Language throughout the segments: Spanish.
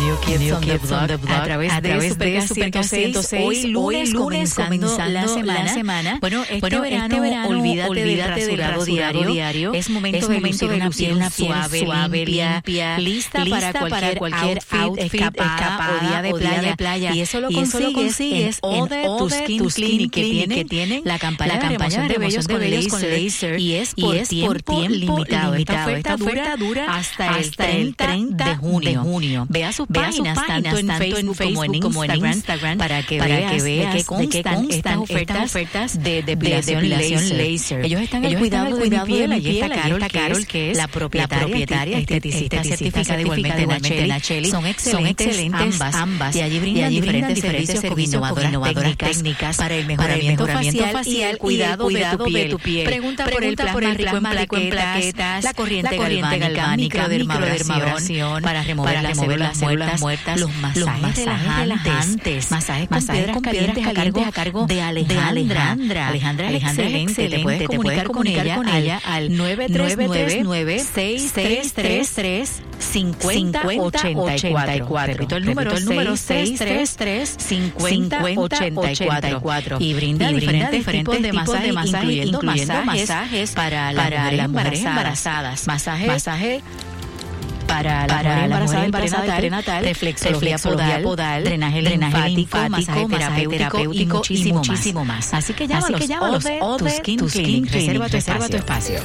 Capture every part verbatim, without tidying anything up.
New Kids, on, the block, on the Block a través, a través de, de Super ciento seis. Hoy lunes, hoy lunes comenzando, comenzando la, semana. la semana. Bueno, este, bueno, verano, este verano, olvídate, olvídate del rasurado, del rasurado diario. Es momento, es de, momento de lucir una piel suave, suave limpia, limpia, lista, lista para cualquier, para cualquier outfit, outfit escapada, escapada o día de playa. De playa. Y eso lo y consigues, eso lo consigues en Ode to Skin, to Skin Clinic, que tienen, que tienen la campaña, la campaña de remoción de vellos con laser. Y es por, y es tiempo, por tiempo limitado. Esta oferta, esta oferta dura hasta el treinta de junio. Vea sus páginas, tanto en Facebook como en Instagram, para que veas de qué constan estas ofertas de depilación laser. Ellos están en el cuidado de mi piel. Allí está Carol, que es la propietaria, esteticista certificada igualmente Nacheli. Son excelentes ambas. Y allí brindan diferentes servicios con innovadoras técnicas para el mejoramiento facial y el cuidado de tu piel. Pregunta por el plasma rico en plaquetas, la corriente galvánica, microdermabrasión para remover las células muertas, los masajes relajantes, masajes con piedras calientes a cargo de Alejandra. Alejandra es excelente. Te puedes comunicar con ella al nueve tres nueve, seis tres tres, cinco cero ocho cuatro. Repito el número seis tres tres, cinco cero ocho cuatro. Y brinda diferentes tipos de masajes, incluyendo masajes para las mujeres embarazadas. Masaje para la para la mujer embarazadas, prenatal, reflexología podal, podal, drenaje linfático, masaje terapéutico y muchísimo, muchísimo más. más. Así que llámalos, Así que llámalos Ode to Skin, to Skin Clinic. Reserva tu espacio. Tu espacio.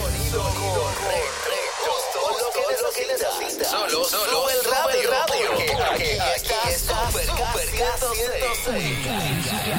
Solo, solo el radio. Aquí está Super ciento seis.